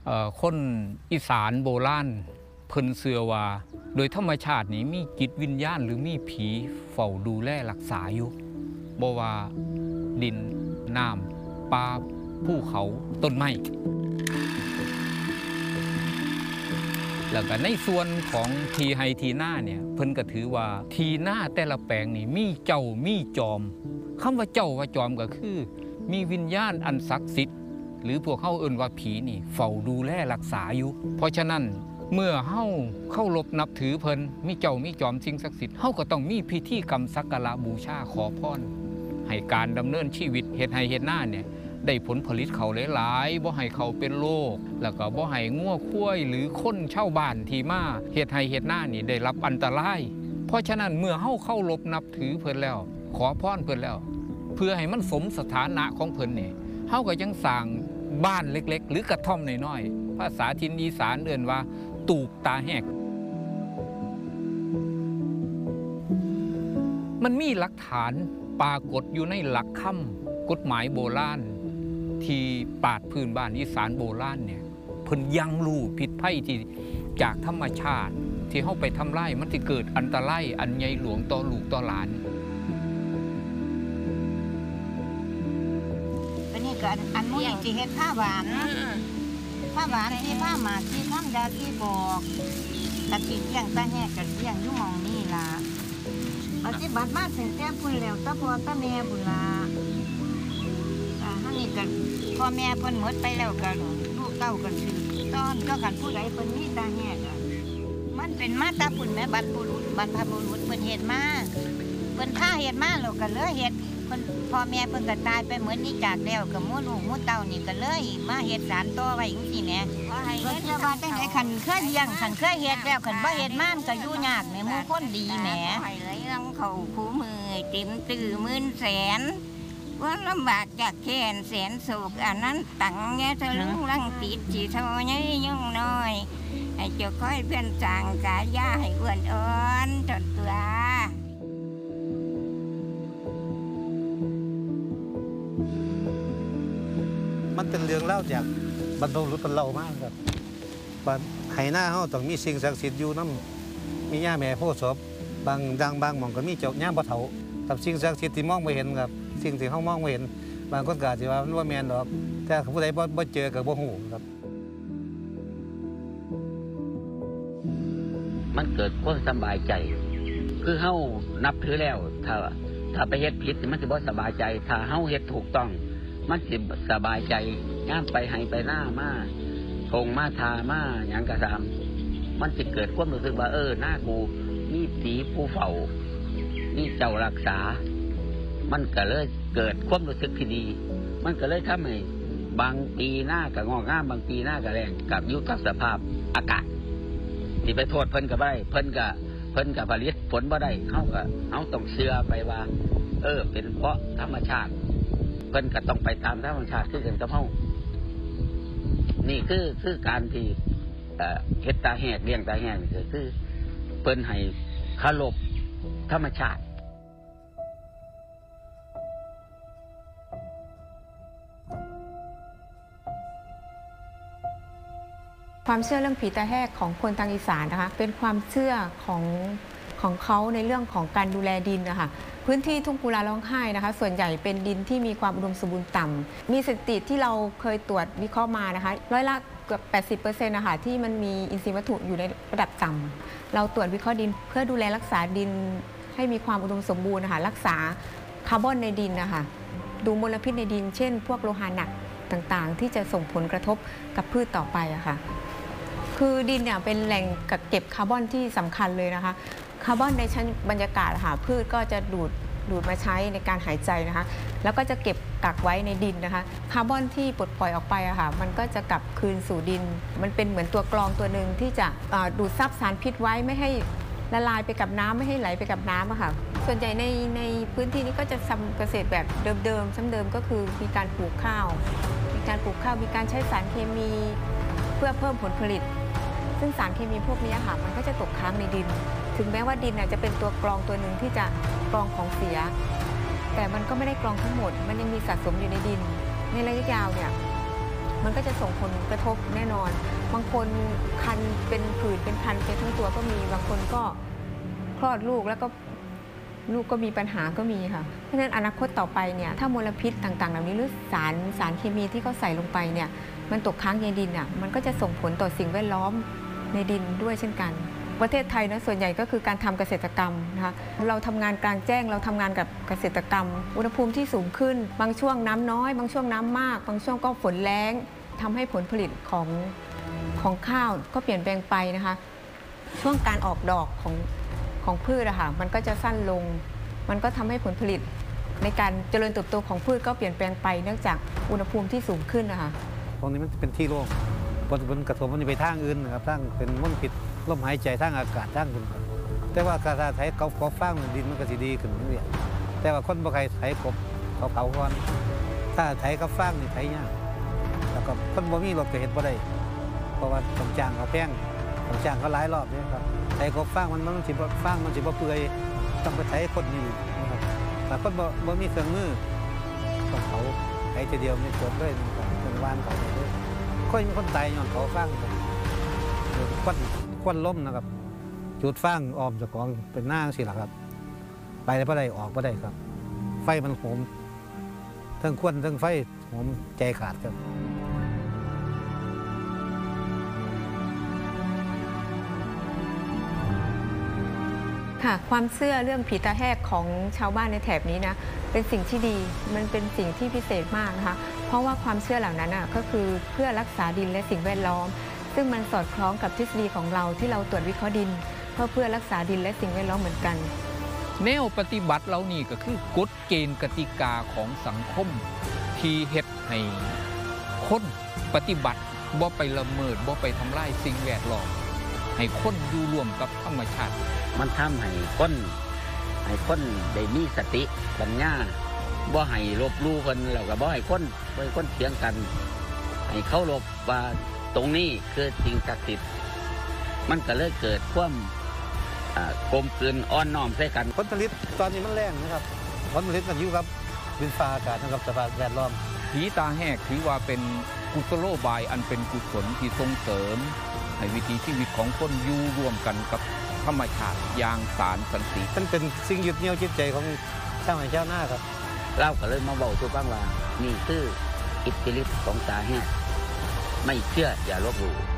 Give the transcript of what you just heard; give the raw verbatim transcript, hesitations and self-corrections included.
คนอีสานโบราณเพิ่นเชื่อว่าโดยธรรมชาตินี้มีจิตวิญญาณหรือมีผีเฝ้าดูแลรักษาอยู่บ่ว่าดินน้ำป่าภูเขาต้นไม้แล้วก็ในส่วนของทีไฮทีหน้าเนี่ยเพิ่นก็ถือว่าทีหน้าแต่ละแปลงนี่มีเจ้ามีจอมคำว่าเจ้าว่าจอมก็คือมีวิญญาณอันศักดิ์สิทธิ์หรือพวกเขาเอ่นว่าผีนี่เฝ้าดูแลรักษาอยู่เพราะฉะนั้นเมื่อเฮาเข้ารบนับถือเพิ่นมีเจ้ามีจอมสิ่งศักดิ์สิทธิ์เฮาก็ต้องมีพิธีกรรมสักการะบูชาขอพรให้การดำเนินชีวิตเฮ็ดให้เฮ็ดหน้าเนี่ยได้ผลผลิตเขาหลายๆบ่ให้เขาเป็นโรคแล้วก็บ่ให้งัวควายหรือคนเช่าบ้านที่มาเฮ็ดให้เฮ็ดหน้านี่ได้รับอันตรายเพราะฉะนั้นเมื่อเฮาเข้ารบนับถือเพิ่นแล้วขอพรเพิ่นแล้วเพื่อให้มันสมสถานะของเพิ่นนี่เฮาก็ยังสร้างบ้านเล็กๆหรือกระท่อมน้อยๆภาษาถิ่นอีสานเรียกว่าตูบตาแหกมันมีหลักฐานปรากฏอยู่ในหลักคำกฎหมายโบราณที่ปราชญ์พื้นบ้านอีสานโบราณเนี่ยเพิ่นยังรู้ผิดภัยที่จากธรรมชาติที่เฮาไปทำลายมันสิเกิดอันตรายอันใหญ่หลวงต่อลูกต่อหลานอันนี้ก็อันนู้นสิเฮ็ดผ้าหวานผ้าหวานที่ผ้าหมากที่ทำยาที่บอกกะทิเลี้ยงตาแหกกะเลี้ยงอยู่หม่องนี้ล่ะปฏิบัติมาตั้งแต่พุ่นแล้วตาพ่อตาแม่พุ่นล่ะอ่าหั่นนี่ก็พ่อแม่เพิ่นหมดไปแล้วก็ลูกเต้าก็สืบตอนก็กันผู้ใดเพิ่นมีตาแหกอ่ะมันเป็นมาตาพุ่นแม่บรรพบุรุษบรรพบุรุษเพิ่นเฮ็ดมาเพิ่นพาเฮ็ดมาแล้วก็เลยเฮ็ดพ่อแม่เพิ่นก็ตายไปเหมือนนี้จากแล้วกับมู่ลูกมู่เต้านี่ก็เลยมาเฮ็ดสารต่อไว้จังซี่แหมเพิ่นจะว่าจังได๋คันเคยเลี้ยงคันเคยเฮ็ดแล้วคันบ่เฮ็ดมันก็อยู่ยากแหมหมู่คนดีแหมให้ไหลรังเข้าคู่มือเต็มตื้อหมื่นแสนว่าลำบากจากแค้นแสนโศกอันนั้นตังแง่ทะลึงลังติดสิเท่าใหญ่ย่องน้อยให้เจ้าค่อยเพิ่นสร้างกายาให้อ้วนอ่อนจนตัวมันเป็นเรื่องเล่าจากบรรพบุรุษเป็นเล่ามากครับบ้านไหหน้าเขาต้องมีสิ่งศักดิ์สิทธิ์อยู่น้ำมีย่าแม่โพธิ์ศพบางดังบางหม่องก็มีเจ้าย่าบ่เฒ่ากับสิ่งศักดิ์สิทธิ์ที่มองไม่เห็นครับสิ่งที่เขามองไม่เห็นบางคนก็อาจจะว่ามันว่าแมนหรอกแต่ผู้ใดบ่เจอกับบ่ฮู้ครับมันเกิดความสบายใจคือเฮานับถือแล้วถ้าถ้าไปเฮ็ดผิดมันสิบ่สบายใจถ้าเฮาเฮ็ดถูกต้องมันสิสบายใจย่ามไปให้ไปหน้ามาทงมาทามาอย่างกระทำมันสิเกิดความรู้สึกว่าเออหน้ากูนี่ผีผู้เฝ้านี่เจ้ารักษามันก็เลยเกิดความรู้สึกที่ดีมันก็เลยทำให้บางปีหน้ากับงอกงามบางปีหน้ากับแรงกับยุคกับสภาพอากาศที่ไปโทษเพิ่นกับบ่ได้เพิ่นกับเพิ่นกับผลิตผลบ่ได้เขาก็เขาต้องเชื่อไปว่าเออเป็นเพราะธรรมชาติเพิ่นก็ต้องไปตามธรรมชาติคือกันกับเฮานี่คือคือการที่เฮ็ดตาแหกเลี้ยงตาแหกนี่คือเพิ่นให้เคารพธรรมชาติความเชื่อเรื่องผีตาแหกของคนทางอีสานนะคะเป็นความเชื่อของของเขาในเรื่องของการดูแลดินนะคะพื้นที่ทุ่งกุลาร้องไห้นะคะส่วนใหญ่เป็นดินที่มีความอุดมสมบูรณ์ต่ำมีสถิติที่เราเคยตรวจวิเคราะห์มานะคะร้อยละเกือบ แปดสิบเปอร์เซ็นต์ นะคะที่มันมีอินทรีย์วัตถุอยู่ในระดับต่ำเราตรวจวิเคราะห์ดินเพื่อดูแลรักษาดินให้มีความอุดมสมบูรณ์นะคะรักษาคาร์บอนในดินนะคะดูมลพิษในดินเช่นพวกโลหะหนักต่างๆที่จะส่งผลกระทบกับพืชต่อไปอะค่ะคือดินเนี่ยเป็นแหล่งกักเก็บคาร์บอนที่สำคัญเลยนะคะคาร์บอนในชั้นบรรยากาศค่ะพืชก็จะดูดดูดมาใช้ในการหายใจนะคะแล้วก็จะเก็บกักไว้ในดินนะคะคาร์บอนที่ปลดปล่อยออกไปอะค่ะมันก็จะกลับคืนสู่ดินมันเป็นเหมือนตัวกรองตัวหนึ่งที่จะดูดซับสารพิษไว้ไม่ให้ละลายไปกับน้ำไม่ให้ไหลไปกับน้ำอะค่ะส่วนใหญ่ในในพื้นที่นี้ก็จะทำเกษตรแบบเดิมๆซ้ำเดิมก็คือมีการปลูกข้าวมีการปลูกข้าวมีการใช้สารเคมีเพื่อเพิ่มผลผลิตซึ่งสารเคมีพวกนี้ค่ะมันก็จะตกค้างในดินถึงแม้ว่าดินจะเป็นตัวกรองตัวหนึ่งที่จะกรองของเสียแต่มันก็ไม่ได้กรองทั้งหมดมันยังมีสะสมอยู่ในดินในระยะยาวเนี่ยมันก็จะส่งผลกระทบแน่นอน บางคนคันเป็นผื่นเป็นคันเป็นทั้งตัวก็มีบางคนก็คลอดลูกแล้วก็ลูกก็มีปัญหาก็มีค่ะเพราะฉะนั้นอนาคตต่อไปเนี่ยถ้ามลพิษต่างๆเหล่านี้หรือสารสารเคมีที่เขาใส่ลงไปเนี่ยมันตกค้างในดินอ่ะมันก็จะส่งผลต่อสิ่งแวดล้อมในดินด้วยเช่นกันประเทศไทยนะส่วนใหญ่ก็คือการทำเกษตรกรรมนะคะเราทำงานกลางแจ้งเราทำงานกับเกษตรกรรมอุณหภูมิที่สูงขึ้นบางช่วงน้ำน้อยบางช่วงน้ำมากบางช่วงก็ฝนแล้งทำให้ผลผลิตของของข้าวก็เปลี่ยนแปลงไปนะคะช่วงการออกดอกของของพืชอะค่ะมันก็จะสั้นลงมันก็ทำให้ผลผลิตในการเจริญเติบโตของพืชก็เปลี่ยนแปลงไปเนื่องจากอุณหภูมิที่สูงขึ้นนะคะตรงนี้มันเป็นที่โล่งผลกระทบมันจะไปทางอื่นนะครับทางเป็นมลพิษลมหายใจทางอากาศทางอื่นแต่ว่าการไถเขากบฟางดินมันก็สิดีขึ้นเรื่อยๆแต่ว่าคนบ่ใครไถกบเขาเผาก่อนถ้าไถกับฟางนี่ไถยากแล้วก็คนบ่มีรถก็เฮ็ดบ่ได้เพราะว่าต้องจ้างเขาแพงต้องจ้างเขาหลายรอบเนี่ยครับไถกบฟางมันมันสิบ่ฟางมันสิบ่เปื่อยต้องไปไถคนนี่นะครับแต่คนบ่บ่มีเครื่องมือต้องเขาไถทีเดียวไม่จบเลยนะครับต้องวานเขาไปเลยค่อยมีคนตายย้อนเขาฟางควันควันล้มนะครับจุดฟางออมจากกองเป็นหน้าสิล่ะครับไปแล้วบ่ได้ออกบ่ได้ครับไฟมันโหมทั้งควันทั้งไฟโหมใจขาดครับค่ะความเชื่อเรื่องผีตาแหกของชาวบ้านในแถบนี้นะเป็นสิ่งที่ดีมันเป็นสิ่งที่พิเศษมากนะคะเพราะว่าความเชื่อเหล่านั้นอ่ะก็คือเพื่อรักษาดินและสิ่งแวดล้อมซึ่งมันสอดคล้องกับทฤษฎีของเราที่เราตรวจวิเคราะห์ดินเพื่อเพื่อรักษาดินและสิ่งแวดล้อมเหมือนกันแนวปฏิบัติเหล่านี้ก็คือกฎเกณฑ์กติกาของสังคมที่เฮ็ดให้คนปฏิบัติบ่ไปละเมิดบ่ไปทำลายสิ่งแวดล้อมให้คนอยู่ร่วมกับธรรมชาติมันทำให้คนให้คนได้มีสติปัญญาบ่ให้ลบลู่กันแล้วก็บ่ให้คนบ่ให้คนเถียงกันให้เคารพว่าตรงนี้คือสิ่งศักดิ์สิทธิ์มันก็เลยเกิดความกลมกลืนอ่อนน้อมใส่กันผลผลิตตอนนี้มันแรงนะครับผลผลิตมันอยู่กับดินฟ้าอากาศนะครับสภาพแวดล้อมผีตาแหกถือว่าเป็นกุศโลบายอันเป็นกุศลที่ส่งเสริมให้วิถีชีวิตของคนอยู่ร่วมกันกับธรรมชาติอย่างสารสันติมันเป็นสิ่งยึดเหนี่ยวจิตใจของชาวไร่ชาวนาครับเราก็เลยมาบอกทุกบ้างว่านี่คืออิทธิฤทธิ์ของตาแหกไม่เชื่ออย่าลบหลู่